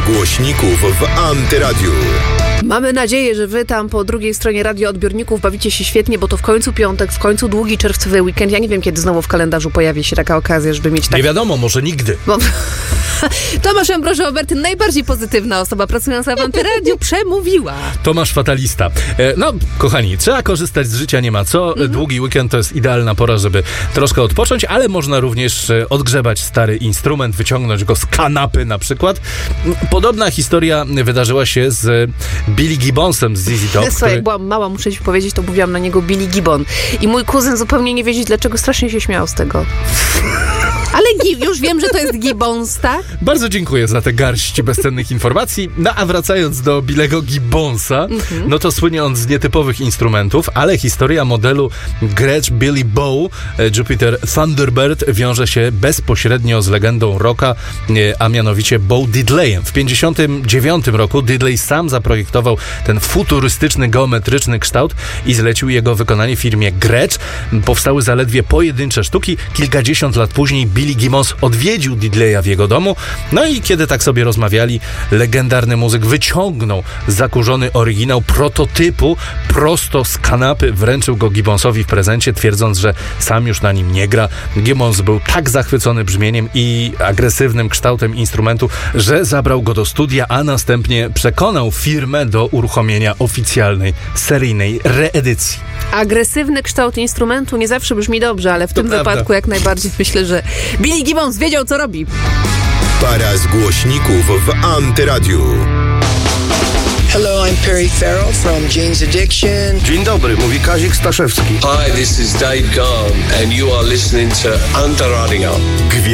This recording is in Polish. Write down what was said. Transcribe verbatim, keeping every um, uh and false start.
głośników w Antyradiu. Mamy nadzieję, że wy tam po drugiej stronie radioodbiorników bawicie się świetnie, bo to w końcu piątek, w końcu długi czerwcowy weekend. Ja nie wiem, kiedy znowu w kalendarzu pojawi się taka okazja, żeby mieć tak... Nie wiadomo, może nigdy. Bo... Tomasz Ambroży-Obertyn, najbardziej pozytywna osoba pracująca w Antyradiu, przemówiła. Tomasz Fatalista. E, no, kochani, trzeba korzystać z życia, nie ma co. Mhm. Długi weekend to jest idealna pora, żeby troszkę odpocząć, ale można również odgrzebać stary instrument, wyciągnąć go z kanapy na przykład. Podobna historia wydarzyła się z Billy Gibbonsem z Z Z Top. Słuchaj, który... jak byłam mała, muszę ci powiedzieć, to mówiłam na niego Billy Gibbon. I mój kuzyn zupełnie nie wiedzieć, dlaczego strasznie się śmiał z tego. Ale już wiem, że to jest Gibbons, tak? Bardzo dziękuję za te garści bezcennych informacji. No a wracając do Billego Gibbonsa, mm-hmm. no to słynie on z nietypowych instrumentów, ale historia modelu Gretsch Billy Bow, Jupiter Thunderbird, wiąże się bezpośrednio z legendą rocka, a mianowicie Bo Diddleyem. W pięćdziesiątym dziewiątym roku Diddley sam zaprojektował ten futurystyczny, geometryczny kształt i zlecił jego wykonanie firmie Gretsch. Powstały zaledwie pojedyncze sztuki. Kilkadziesiąt lat później Billy Gibbons odwiedził Diddleya w jego domu, no i kiedy tak sobie rozmawiali, legendarny muzyk wyciągnął zakurzony oryginał prototypu prosto z kanapy, wręczył go Gibbonsowi w prezencie, twierdząc, że sam już na nim nie gra. Gibbons był tak zachwycony brzmieniem i agresywnym kształtem instrumentu, że zabrał go do studia, a następnie przekonał firmę do uruchomienia oficjalnej, seryjnej reedycji. Agresywny kształt instrumentu nie zawsze brzmi dobrze, ale w to tym prawda. wypadku jak najbardziej myślę, że Billy Gibbons wiedział, co robi. Para z głośników w Antyradiu. Hello, I'm Perry Farrell from Jane's Addiction. Dzień dobry, mówi Kazik Staszewski. Hi, this is Dave Gahan and you are listening to Antiradio.